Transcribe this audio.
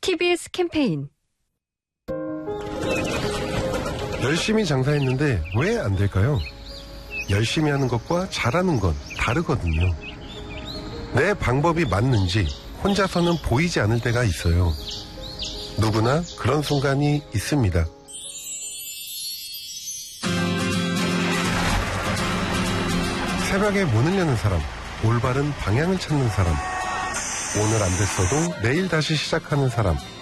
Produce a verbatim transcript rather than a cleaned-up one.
티비에스 캠페인. 열심히 장사했는데 왜 안 될까요? 열심히 하는 것과 잘하는 건 다르거든요. 내 방법이 맞는지 혼자서는 보이지 않을 때가 있어요. 누구나 그런 순간이 있습니다. 새벽에 문을 여는 사람, 올바른 방향을 찾는 사람, 오늘 안 됐어도 내일 다시 시작하는 사람,